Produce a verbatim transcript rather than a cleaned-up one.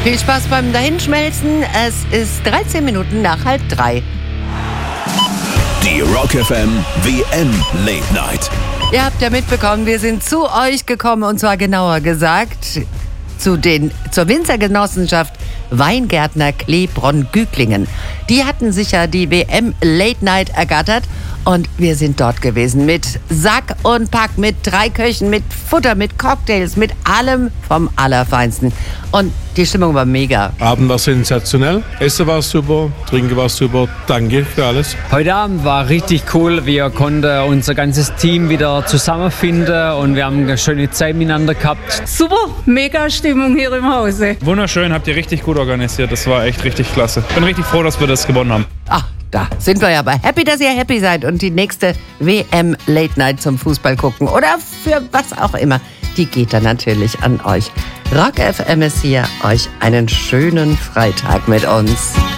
Viel Spaß beim Dahinschmelzen. Es ist dreizehn Minuten nach halb drei. Die Rock F M W M Late Night. Ihr habt ja mitbekommen, wir sind zu euch gekommen, und zwar genauer gesagt zu den, zur Winzergenossenschaft Weingärtner Kleebronn-Güglingen. Die hatten sich ja die W M Late Night ergattert und wir sind dort gewesen mit Sack und Pack, mit drei Köchen, mit Futter, mit Cocktails, mit allem vom Allerfeinsten. Und die Stimmung war mega. Abend war sensationell, Essen war super, Trinken war super. Danke für alles. Heute Abend war richtig cool. Wir konnten unser ganzes Team wieder zusammenfinden und wir haben eine schöne Zeit miteinander gehabt. Super, mega Stimmung hier im Hause. Wunderschön, habt ihr richtig gut organisiert. Das war echt richtig klasse. Bin richtig froh, dass wir das gewonnen haben. Ach, da sind wir ja aber happy, dass ihr happy seid und die nächste W M Late Night zum Fußball gucken oder für was auch immer, die geht dann natürlich an euch. Rock F M ist hier, euch einen schönen Freitag mit uns.